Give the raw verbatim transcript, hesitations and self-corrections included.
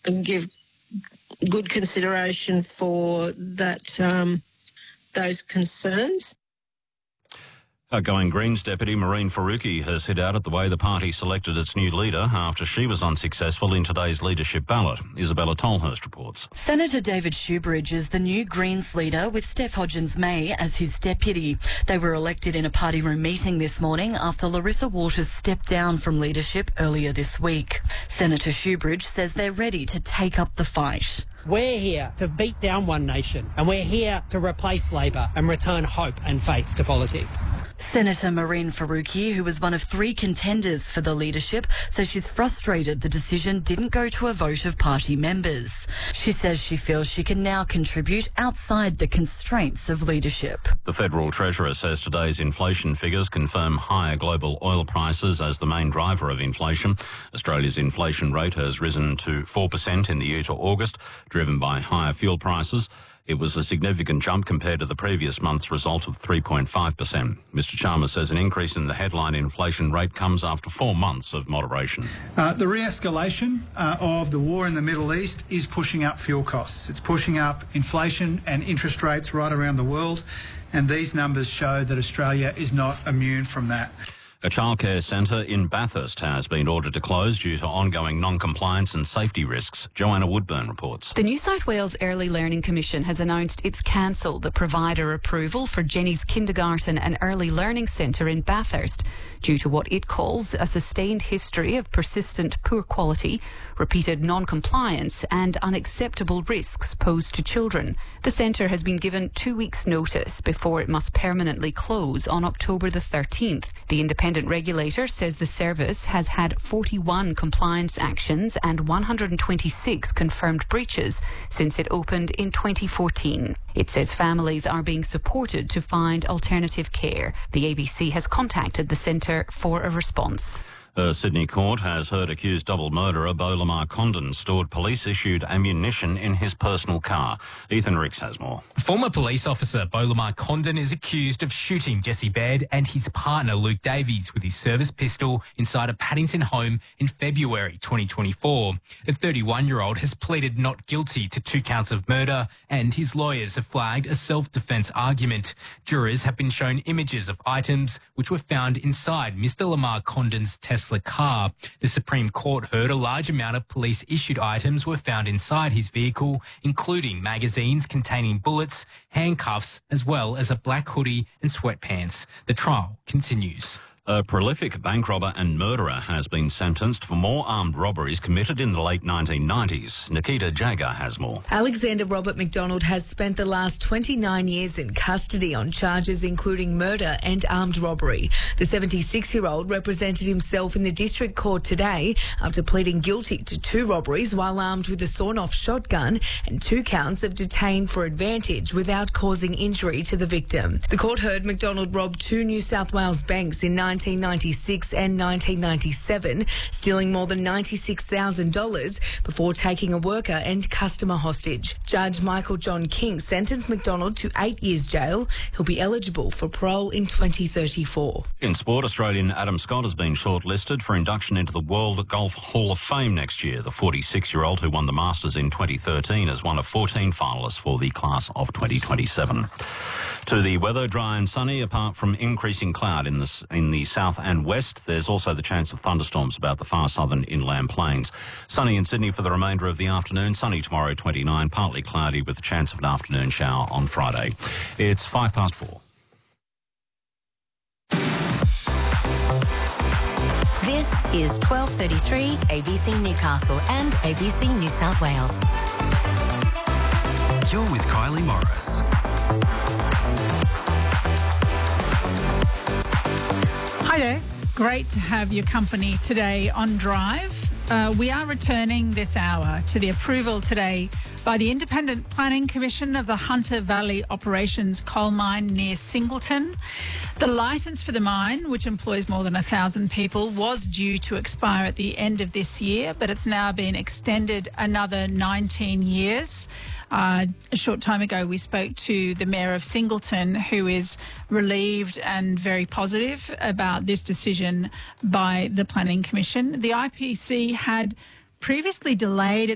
give good consideration for that um, those concerns. Outgoing Greens deputy Mehreen Faruqi has hit out at the way the party selected its new leader after she was unsuccessful in today's leadership ballot. Isabella Tolhurst reports. Senator David Shoebridge is the new Greens leader with Steph Hodgins-May as his deputy. They were elected in a party room meeting this morning after Larissa Waters stepped down from leadership earlier this week. Senator Shoebridge says they're ready to take up the fight. We're here to beat down One Nation, and we're here to replace Labor and return hope and faith to politics. Senator Mehreen Faruqi, who was one of three contenders for the leadership, says she's frustrated the decision didn't go to a vote of party members. She says she feels she can now contribute outside the constraints of leadership. The Federal Treasurer says today's inflation figures confirm higher global oil prices as the main driver of inflation. Australia's inflation rate has risen to four percent in the year to August, driven by higher fuel prices. It was a significant jump compared to the previous month's result of three point five percent. Mister Chalmers says an increase in the headline inflation rate comes after four months of moderation. Uh, the re-escalation uh, of the war in the Middle East is pushing up fuel costs. It's pushing up inflation and interest rates right around the world, and these numbers show that Australia is not immune from that. A childcare centre in Bathurst has been ordered to close due to ongoing non-compliance and safety risks. Joanna Woodburn reports. The New South Wales Early Learning Commission has announced it's cancelled the provider approval for Jenny's Kindergarten and Early Learning Centre in Bathurst due to what it calls a sustained history of persistent poor quality, repeated non-compliance and unacceptable risks posed to children. The centre has been given two weeks' notice before it must permanently close on October the thirteenth. The independent regulator says the service has had forty-one compliance actions and one hundred twenty-six confirmed breaches since it opened in twenty fourteen. It says families are being supported to find alternative care. The A B C has contacted the centre for a response. A Sydney court has heard accused double murderer Beau Lamar Condon stored police-issued ammunition in his personal car. Ethan Ricks has more. Former police officer Beau Lamar Condon is accused of shooting Jesse Baird and his partner Luke Davies with his service pistol inside a Paddington home in February twenty twenty-four. The thirty-one-year-old has pleaded not guilty to two counts of murder, and his lawyers have flagged a self-defence argument. Jurors have been shown images of items which were found inside Mister Lamar Condon's Tesla car. The Supreme Court heard a large amount of police-issued items were found inside his vehicle, including magazines containing bullets, handcuffs, as well as a black hoodie and sweatpants. The trial continues. A prolific bank robber and murderer has been sentenced for more armed robberies committed in the late nineteen nineties. Nikita Jagger has more. Alexander Robert McDonald has spent the last twenty-nine years in custody on charges including murder and armed robbery. The seventy-six-year-old represented himself in the district court today after pleading guilty to two robberies while armed with a sawn-off shotgun and two counts of detained for advantage without causing injury to the victim. The court heard McDonald robbed two New South Wales banks in nineteen ninety-six and nineteen ninety-seven, stealing more than ninety-six thousand dollars before taking a worker and customer hostage. Judge Michael John King sentenced McDonald to eight years jail. He'll be eligible for parole in twenty thirty-four. In sport, Australian Adam Scott has been shortlisted for induction into the World Golf Hall of Fame next year. The forty-six-year-old who won the Masters in twenty thirteen is one of fourteen finalists for the class of twenty twenty-seven. To the weather, dry and sunny. Apart from increasing cloud in the, in the south and west, there's also the chance of thunderstorms about the far southern inland plains. Sunny in Sydney for the remainder of the afternoon. Sunny tomorrow, twenty-nine. Partly cloudy with a chance of an afternoon shower on Friday. It's five past four. This is twelve thirty-three A B C Newcastle and A B C New South Wales. You're with Kylie Morris. Hi there. Great to have your company today on Drive. Uh, we are returning this hour to the approval today by the Independent Planning Commission of the Hunter Valley Operations coal mine near Singleton. The licence for the mine, which employs more than one thousand people, was due to expire at the end of this year, but it's now been extended another nineteen years. Uh, a short time ago, we spoke to the Mayor of Singleton, who is relieved and very positive about this decision by the Planning Commission. The I P C had previously delayed